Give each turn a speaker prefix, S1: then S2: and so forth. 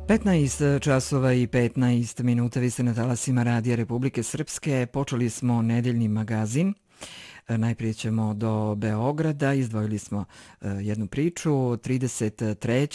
S1: 15 časova i 15 minuta, vi ste na talasima Radija Republike Srpske. Počeli smo nedeljni magazin. Najprije ćemo do Beograda, izdvojili smo jednu priču. 33.